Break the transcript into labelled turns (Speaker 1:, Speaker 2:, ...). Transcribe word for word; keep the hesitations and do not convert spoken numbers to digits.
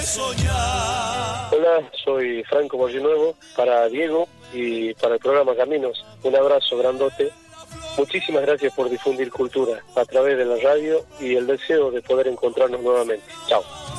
Speaker 1: Hola, soy Franco Bollinuevo, para Diego y para el programa Caminos. Un abrazo grandote. Muchísimas gracias por difundir cultura a través de la radio y el deseo de poder encontrarnos nuevamente. Chao.